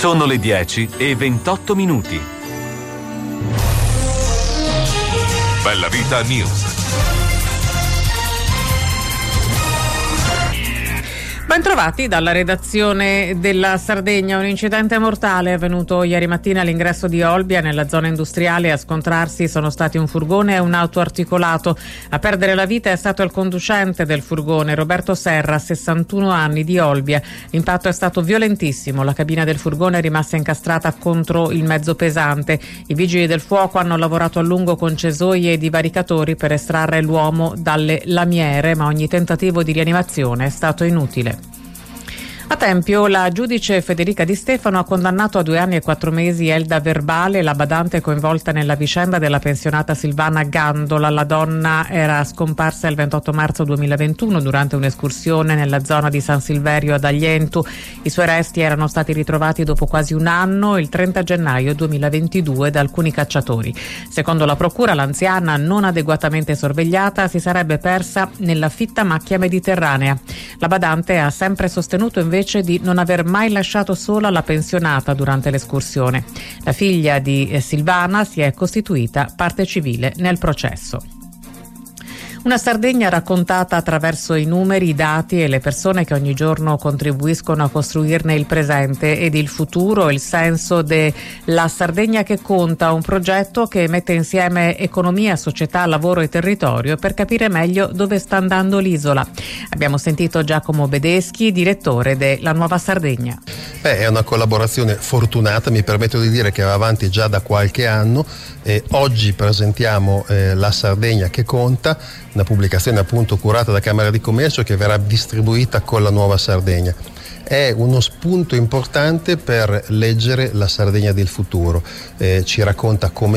Sono le 10:28. Bella Vita News. Bentrovati dalla redazione della Sardegna. Un incidente mortale è avvenuto ieri mattina all'ingresso di Olbia, nella zona industriale. A scontrarsi sono stati un furgone e un auto articolato. A perdere la vita è stato il conducente del furgone, Roberto Serra, 61 anni, di Olbia. L'impatto è stato violentissimo. La cabina del furgone è rimasta incastrata contro il mezzo pesante. I vigili del fuoco hanno lavorato a lungo con cesoie e divaricatori per estrarre l'uomo dalle lamiere, ma ogni tentativo di rianimazione è stato inutile. A Tempio la giudice Federica Di Stefano ha condannato a 2 anni e 4 mesi Elda Verbale, la badante coinvolta nella vicenda della pensionata Silvana Gandola. La donna era scomparsa il 28 marzo 2021 durante un'escursione nella zona di San Silverio ad Aglientu. I suoi resti erano stati ritrovati dopo quasi un anno, il 30 gennaio 2022, da alcuni cacciatori. Secondo la procura, l'anziana, non adeguatamente sorvegliata, si sarebbe persa nella fitta macchia mediterranea. La badante ha sempre sostenuto invece di non aver mai lasciato sola la pensionata durante l'escursione. La figlia di Silvana si è costituita parte civile nel processo. Una Sardegna raccontata attraverso i numeri, i dati e le persone che ogni giorno contribuiscono a costruirne il presente ed il futuro, il senso della Sardegna che conta, un progetto che mette insieme economia, società, lavoro e territorio per capire meglio dove sta andando l'isola. Abbiamo sentito Giacomo Bedeschi, direttore della Nuova Sardegna. È una collaborazione fortunata, mi permetto di dire che va avanti già da qualche anno. Oggi presentiamo La Sardegna che conta, una pubblicazione appunto curata da Camera di Commercio che verrà distribuita con la Nuova Sardegna. È uno spunto importante per leggere la Sardegna del futuro, ci racconta come